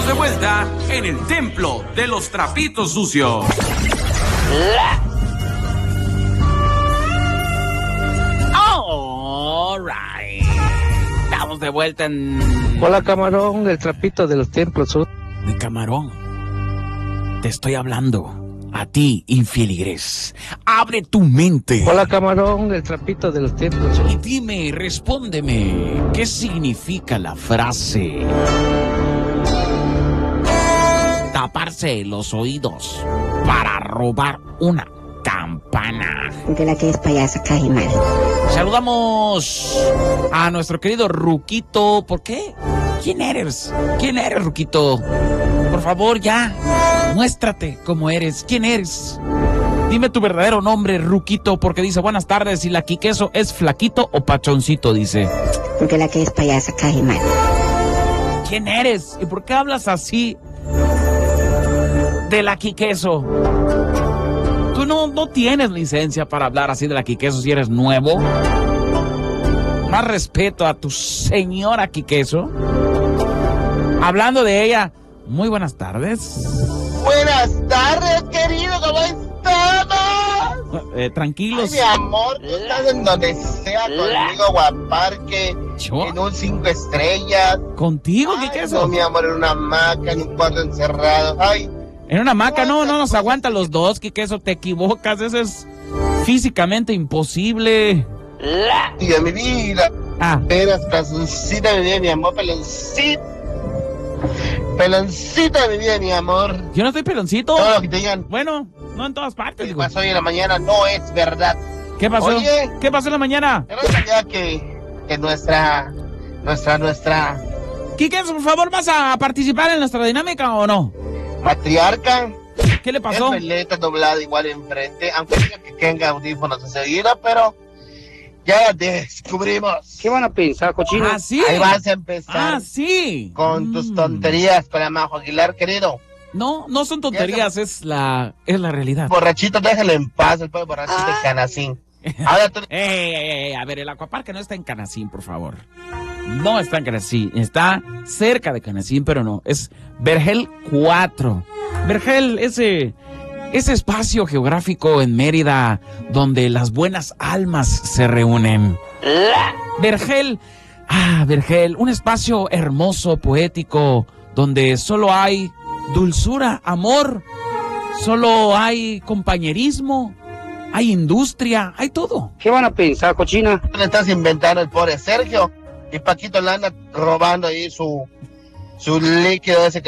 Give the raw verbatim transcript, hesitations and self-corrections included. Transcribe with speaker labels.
Speaker 1: de vuelta en el templo de los trapitos sucios.
Speaker 2: All right. Estamos de vuelta en...
Speaker 3: Hola, camarón, el trapito de los templos.
Speaker 2: De camarón. Te estoy hablando. A ti, infieligres. Abre tu mente.
Speaker 3: Hola, camarón, el trapito de los templos.
Speaker 2: Y dime, respóndeme, ¿qué significa la frase? Taparse los oídos para robar una campana.
Speaker 4: De la que es payasa cae mal.
Speaker 2: Saludamos a nuestro querido Ruquito. ¿Por qué? ¿Quién eres? ¿Quién eres, Ruquito? Por favor, ya. Muéstrate cómo eres. ¿Quién eres? Dime tu verdadero nombre, Ruquito, porque dice buenas tardes. ¿Y la Quiqueso es flaquito o pachoncito? Dice.
Speaker 4: Porque la que es payasa cae mal.
Speaker 2: ¿Quién eres? ¿Y por qué hablas así de la Quiqueso? Tú no, no tienes licencia para hablar así de la Quiqueso si eres nuevo. Más respeto a tu señora Quiqueso. Hablando de ella, muy buenas tardes.
Speaker 5: Buenas tardes, querido, ¿cómo estamos?
Speaker 2: Eh, tranquilos.
Speaker 5: Ay, mi amor, tú estás en donde sea conmigo, Guaparque,
Speaker 2: ¿Yo?
Speaker 5: en un cinco estrellas.
Speaker 2: ¿Contigo,
Speaker 5: Ay,
Speaker 2: Quiqueso?
Speaker 5: no, mi amor, en una hamaca, en un cuarto encerrado. Ay,
Speaker 2: En una hamaca, no, no nos aguanta los dos, Quiqueso, te equivocas, eso es físicamente imposible.
Speaker 5: y de mi vida.
Speaker 2: Ah,
Speaker 5: Eras peloncita de mi vida, mi amor, peloncita. Peloncita de mi vida, mi amor.
Speaker 2: yo no estoy peloncito.
Speaker 5: Todo lo que te digan
Speaker 2: Bueno, no en todas partes.
Speaker 5: que
Speaker 2: digo.
Speaker 5: pasó hoy en la mañana no es verdad.
Speaker 2: ¿Qué pasó?
Speaker 5: Oye.
Speaker 2: ¿Qué pasó en la mañana?
Speaker 5: Pero ya que, que nuestra, nuestra, nuestra
Speaker 2: Quiqueso, por favor, ¿vas a participar en nuestra dinámica o no?
Speaker 5: matriarca
Speaker 2: ¿Qué le pasó?
Speaker 5: es veleta doblada igual enfrente, aunque diga que tenga audífonos enseguida, pero ya descubrimos.
Speaker 3: ¿Qué van a pensar, cochino?
Speaker 2: Ah, sí.
Speaker 5: Ahí vas a empezar
Speaker 2: Ah, sí.
Speaker 5: con tus
Speaker 2: Mm.
Speaker 5: tonterías para Majo Aguilar, querido.
Speaker 2: No, no son tonterías, es la, es la realidad.
Speaker 5: Borrachito, déjalo en paz, el pobre borrachito de Canacín. Ahora tú...
Speaker 2: Ey, ey, ey, a ver, el Aquaparque no está en Canacín, por favor. No está en Canacín, está cerca de Canacín, pero no, es Vergel cuatro. Vergel, ese, ese espacio geográfico en Mérida donde las buenas almas se reúnen. Vergel, ah, Vergel, un espacio hermoso, poético, donde solo hay dulzura, amor, solo hay compañerismo, hay industria, hay todo.
Speaker 3: ¿Qué van a pensar, cochina?
Speaker 5: le estás inventando el pobre Sergio y Paquito le anda robando ahí su, su líquido ese que